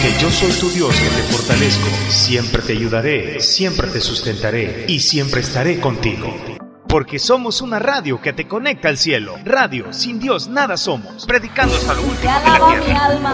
porque yo soy tu Dios que te fortalezco, siempre te ayudaré, siempre te sustentaré y siempre estaré contigo. Porque somos una radio que te conecta al cielo. Radio, sin Dios nada somos. Predicando hasta lo último de la tierra.